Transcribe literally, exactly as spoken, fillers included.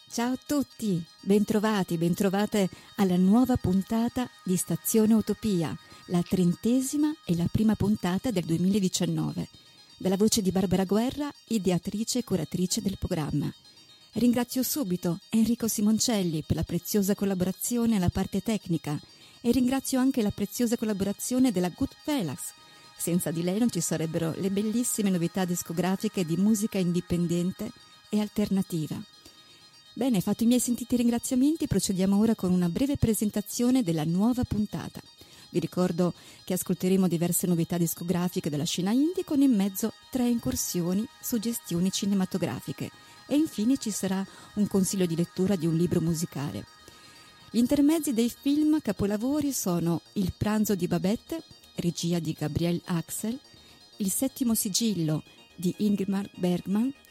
Ciao a tutti, bentrovati, bentrovate alla nuova puntata di Stazione Utopia, la trentesima e la prima puntata del duemiladiciannove. Dalla voce di Barbara Guerra, ideatrice e curatrice del programma. Ringrazio subito Enrico Simoncelli per la preziosa collaborazione alla parte tecnica e ringrazio anche la preziosa collaborazione della Goodfellas. Senza di lei non ci sarebbero le bellissime novità discografiche di musica indipendente e alternativa. Bene, fatto i miei sentiti ringraziamenti, procediamo ora con una breve presentazione della nuova puntata. Vi ricordo che ascolteremo diverse novità discografiche della scena indie con in mezzo tre incursioni, suggestioni cinematografiche e infine ci sarà un consiglio di lettura di un libro musicale. Gli intermezzi dei film capolavori sono Il pranzo di Babette, regia di Gabriel Axel, Il settimo sigillo di Ingmar Bergman